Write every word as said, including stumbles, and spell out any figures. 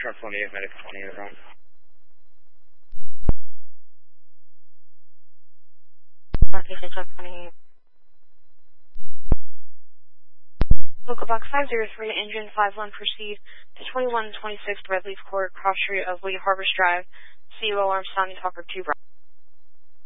Truck twenty-eight, Medic twenty-eight, wrong. Location Truck twenty-eight. Local Box five zero three, Engine five one, proceed to twenty-one twenty-six Redleaf Court, cross street of Lee Harbors Drive, C U O Armstrong, Talker two, Bravo.